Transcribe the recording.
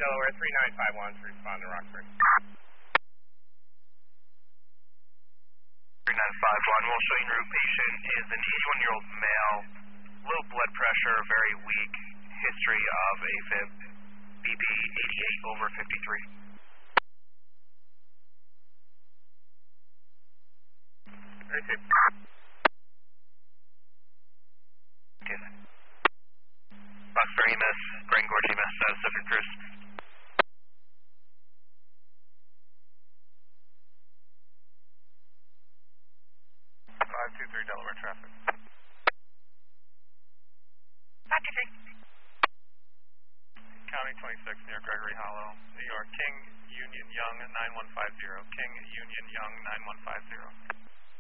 Delaware 3951 to respond to Rockford. 3951, we'll show you en route patient is an 81-year-old male, low blood pressure, very weak, history of AFib, BP 88 over 53. Very safe. Okay. Roxbury EMS, Grand Gorge EMS, Pacific Cruise. 523 Delaware traffic. 523. County 26 near Gregory Hollow, New York. King Union Young 9150. King Union Young 9150.